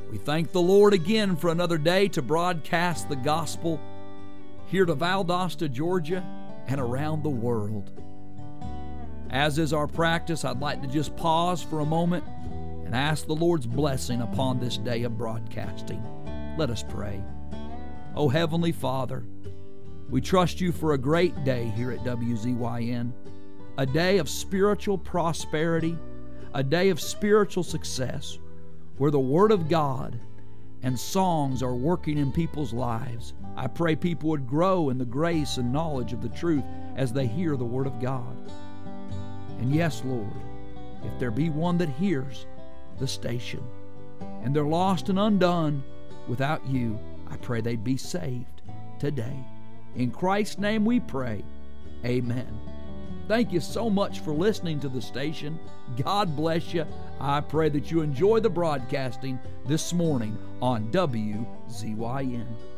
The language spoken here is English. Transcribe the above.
We thank the Lord again for another day to broadcast the gospel here to Valdosta, Georgia, and around the world. As is our practice, I'd like to just pause for a moment and ask the Lord's blessing upon this day of broadcasting. Let us pray. Oh, Heavenly Father, we trust you for a great day here at WZYN, a day of spiritual prosperity, a day of spiritual success, where the Word of God and songs are working in people's lives. I pray people would grow in the grace and knowledge of the truth as they hear the Word of God. And yes, Lord, if there be one that hears the station and they're lost and undone without you, I pray they'd be saved today. In Christ's name we pray. Amen. Thank you so much for listening to the station. God bless you. I pray that you enjoy the broadcasting this morning on WZYN.